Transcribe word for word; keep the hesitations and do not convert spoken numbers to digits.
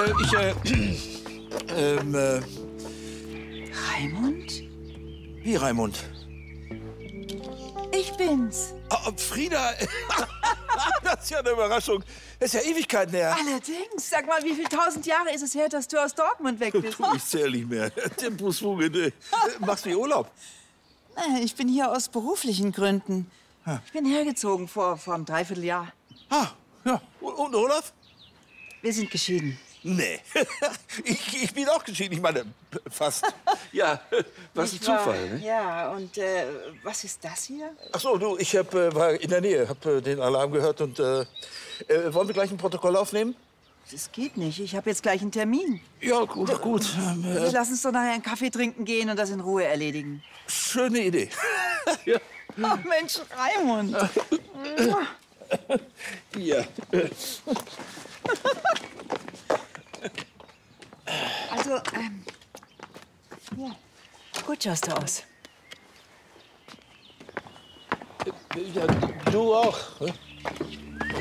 äh, ich, äh, ähm, äh, Raimund? wie Raimund? Ich bin's. Oh, Frieda, das ist ja eine Überraschung. Das ist ja Ewigkeiten her. Allerdings. Sag mal, wie viele tausend Jahre ist es her, dass du aus Dortmund weg bist? Du, ich zähle nicht mehr. Tempusfuge, ne? Machst du hier Urlaub? Nein, ich bin hier aus beruflichen Gründen. Ich bin hergezogen vor, vor einem Dreivierteljahr. Ah, ja. Und, und Olaf? Wir sind geschieden. Nee. Ich, ich bin auch geschieden. Ich meine, fast. Ja, was ein Nicht wahr? Zufall, ne? Ja, und äh, was ist das hier? Ach so, du, ich hab, äh, war in der Nähe, hab äh, den Alarm gehört und äh, äh, wollen wir gleich ein Protokoll aufnehmen? Das geht nicht. Ich habe jetzt gleich einen Termin. Ja, gut, gut. Ähm, äh, Lass uns doch nachher einen Kaffee trinken gehen und das in Ruhe erledigen. schöne Idee. Ja. Oh, Mensch, Raimund. Ja. Also, ähm, ja, gut schaust du aus. Ja, du auch. Ne?